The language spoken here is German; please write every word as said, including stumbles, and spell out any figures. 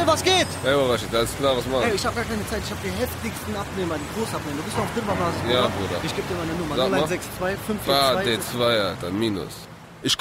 was geht? Hey, Rashid, alles klar, was machst Ey, du? ich hab gar keine Zeit. Ich hab die heftigsten Abnehmer, die Großabnehmer. Du bist noch auf Dilberbasis, Ja, oder? Bruder. Ich geb dir meine Nummer. Sag mal. null eins sechs zwei fünf vier Ah, zwei. D zwei, Alter, Minus.